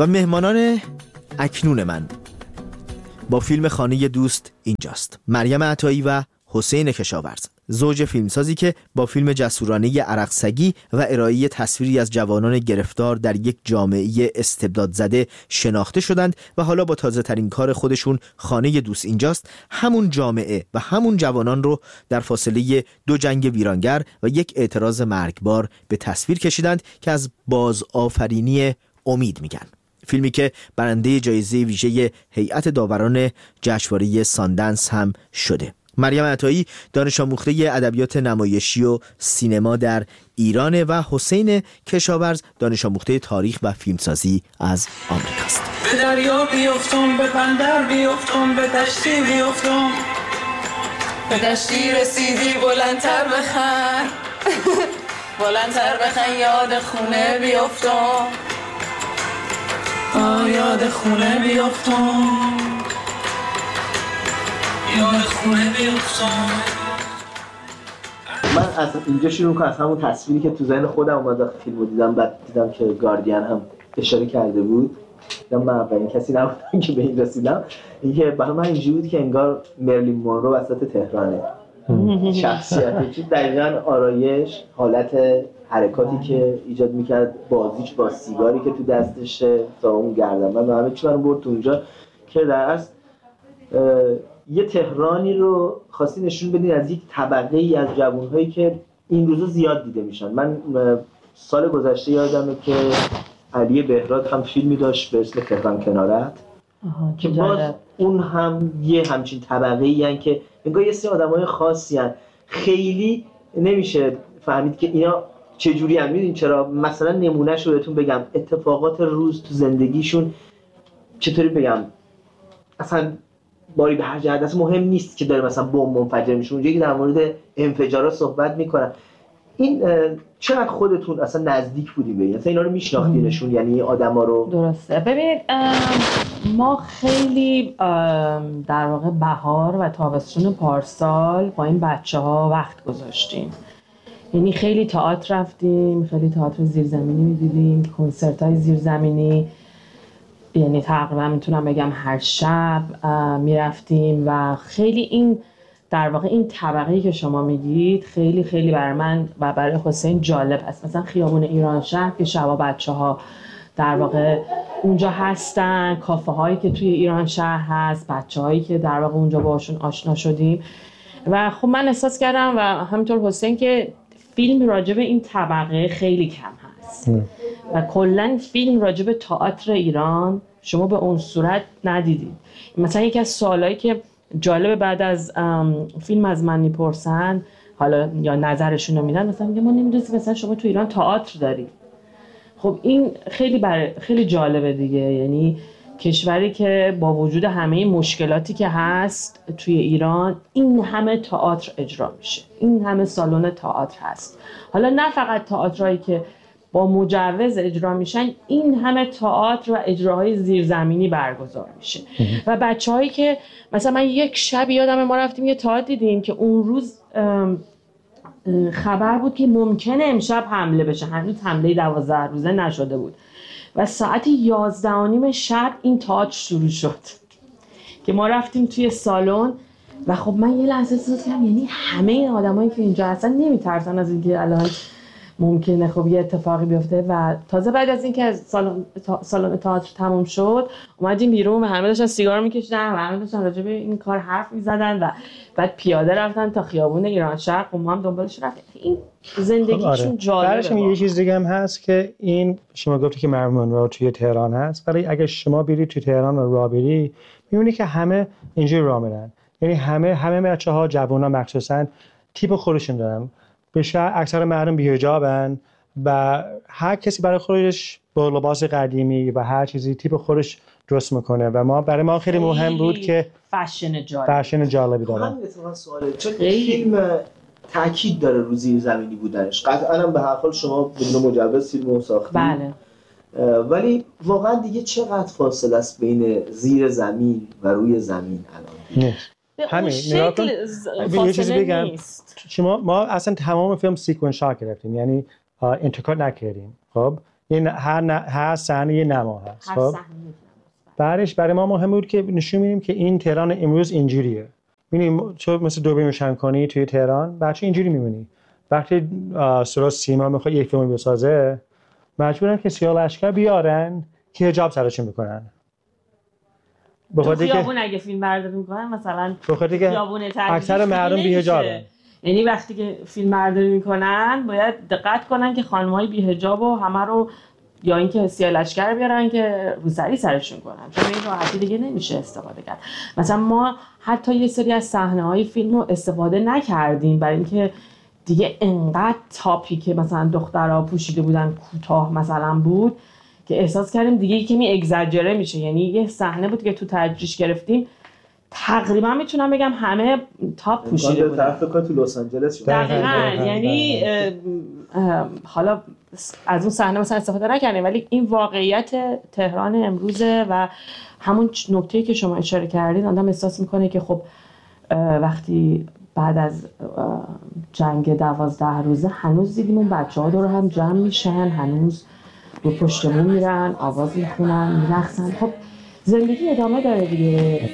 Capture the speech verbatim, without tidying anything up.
و مهمانان اکنون من با فیلم خانه دوست اینجاست: مریم عطایی و حسین کشاورز، زوج فیلمسازی که با فیلم جسورانه عرقسگی و ارائه تصویری از جوانان گرفتار در یک جامعه استبداد زده شناخته شدند و حالا با تازه ترین کار خودشون خانه دوست اینجاست همون جامعه و همون جوانان رو در فاصله دو جنگ ویرانگر و یک اعتراض مرگبار به تصویر کشیدند که از بازآفرینی امید میگن. فیلمی که برنده جایزه ویژه هیئت داوران جشنواره ساندنس هم شده. مریم عطایی دانش آموخته ادبیات نمایشی و سینما در ایران و حسین کشاورز دانش آموخته تاریخ و فیلمسازی از آمریکاست. به دریا بیفتم، به بندر بیفتم، به دشتی بیفتم، به دشتی رسیدی بلندتر بخن بلندتر بخن یاد خونه بیفتم، آه یاد خونه بیفتم، یاد خونه بیفتم. من از اینجا شروع کنم، از همون تصویری که تو ذهن خودم اومد وقتی فیلمو دیدم، بعد دیدم که گاردین هم اشاره کرده بود. دیدم من اولین کسی نبودم که به این رسیدم. اینکه برای من اینجوری بود که انگار مرلین مونرو وسط تهرانه. شخصیتش دقیقاً آرایش، حالت حرکاتی که ایجاد میکرد، بازیش با سیگاری که تو دستشه تا اون گردنبند و همه چی من برد تو اونجا که در اصل یه تهرانی رو خواستی نشون بدین از یک طبقه ای از جوانهایی که این روزا زیاد دیده میشن. من سال گذشته یادمه که علی بهراد هم فیلمی داشت به اسم تهران کنارت که باز اون هم یه همچین طبقه ای هن که انگار یه سری آدمای خاصی هن. خیلی نمیشه فهمید که اینا چجوری هم. میدونین چرا؟ مثلا نمونهش رو بهتون بگم، اتفاقات روز تو زندگیشون چطوری بگم، اصلا باری به هر جهت اصلا مهم نیست که داره مثلا بمب منفجر میشه. اونجایی که در مورد انفجارات صحبت میکنن، این چقدر خودتون اصلا نزدیک بودیم به این، اصلا اینا رو میشناختینشون، یعنی آدما رو؟ درسته. ببینید ما خیلی در واقع بهار و تابستون پارسال با این بچه‌ها وقت گذاشتیم. یعنی خیلی تئاتر رفتیم، خیلی تئاتر زیرزمینی می‌دیدیم، کنسرت‌های زیرزمینی، یعنی تقریبا میتونم بگم هر شب میرفتیم و خیلی این در واقع این طبقه‌ای که شما میگید خیلی خیلی برای من و برای حسین جالب است. مثلا خیابون ایران شهر که شبا بچه‌ها در واقع اونجا هستن، کافه هایی که توی ایران شهر هست، بچه‌هایی که در واقع اونجا باشون آشنا شدیم و خب من احساس کردم و همینطور حسین که فیلم راجع به این طبقه خیلی کم هست ام. و کلا فیلم راجع به تئاتر ایران شما به اون صورت ندیدید. مثلا یکی از سوالایی که جالب بعد از فیلم از من میپرسن حالا یا نظرشون رو میدن، مثلا میگه ما نمیدونیم مثلا شما تو ایران تئاتر دارید. خب این خیلی بر... خیلی جالبه دیگه، یعنی کشوری که با وجود همه مشکلاتی که هست توی ایران این همه تئاتر اجرا میشه، این همه سالن تئاتر هست. حالا نه فقط تئاترایی که با مجوز اجرا میشن، این همه تئاتر و اجراهای زیرزمینی برگزار میشه و بچه‌هایی که مثلا من یک شب یادم ما رفتیم یه تئاتر دیدیم که اون روز خبر بود که ممکنه امشب حمله بشه، هنوز حمله دوازده روزه نشده بود و ساعت یازده و نیم شب این تئاتر شروع شد که ما رفتیم توی سالن و خب من یه لحظه احساس کردم یعنی همه این آدمایی که اینجا هستن نمیترسن از اینکه الان ممکنه خب یه اتفاقی بیفته. و تازه بعد از اینکه از سالن سالن تئاتر تموم شد اومدیم بیرون و همه داشتن سیگار میکشیدن و همه داشتن راجع به این کار حرف میزدن و بعد پیاده رفتن تا خیابون ایران شهر و ما هم دنبالش رفتیم. این زندگیشون خب آره. جالبه. برایش یه چیز دیگه هم هست که این شما گفتی که مریم مونرو توی تهران هست، ولی اگه شما برید توی تهران و راه بری میبینی که همه اینجوری راه میرن، یعنی همه همه بچه‌ها جوونا مخصوصا تیپ خودشون دارن، بیشتر اکثر مردم بی‌حجابن و هر کسی برای خودش با لباس قدیمی و هر چیزی تیپ خودش درست میکنه و ما برای ما خیلی مهم بود که فشن جالب فشن جالبی داره. همین اتفاقا سواله، چون فیلم تاکید داره رو زیرزمینی بودنش. قطعاً هم به هر حال شما بدون مجوز فیلمو ساختید. بله. ولی واقعا دیگه چقدر فاصله است بین زیر زمین و روی زمین الان؟ نه. همین نگاه کن. یه چیزی بگم. شما ما اصلا تمام فیلم سیکونس شات گرفتیم، یعنی انترکات نکردیم. خب این هر ن... هر صحنه یه نما هست. هر خب صحنه بعدش برای ما مهم بود که نشون میدیم که این تهران امروز اینجوریه. می‌بینیم تو مثل دوربین روشن کنی توی تهران بچه اینجوری می‌بینی. وقتی سرا سیما میخواد یک فیلم بسازه مجبورن که سیاه لشکر بیارن که حجاب سرشون بکنن. تو خیابون اگه فیلم برداری میکنن مثلا خیابون اکثر مردم بی‌حجابن. یعنی وقتی که فیلم برداری میکنن باید دقت کنن که خانم‌های بی‌حجاب و همه رو یا اینکه سیاه لشکر بیارن که روسری سرشون کنن، چون این راحتی دیگه نمیشه استفاده کرد. مثلا ما حتی یه سری از صحنه‌های فیلم رو استفاده نکردیم برای اینکه دیگه انقدر تاپی که مثلا دخترها پوشیده بودن کوتاه مثلا بود که احساس کردیم دیگه کمی اگزاجره میشه. یعنی یه صحنه بود که تو تجریش گرفتیم تقریبا میتونم بگم همه تاپ پوشیده بودن. طرف کار تو لس آنجلس شد. دقیقاً. یعنی حالا از اون صحنه مثلا استفاده نکردیم ولی این واقعیت تهران امروزه و همون نکته‌ای که شما اشاره کردید آدم احساس میکنه که خب وقتی بعد از جنگ دوازده روزه هنوز دیدیم اون بچه‌ها دور هم جمع میشن، هنوز رو پشتمون میرن، آواز میخونن، میرقصن. خب زندگی ادامه داره دیگه.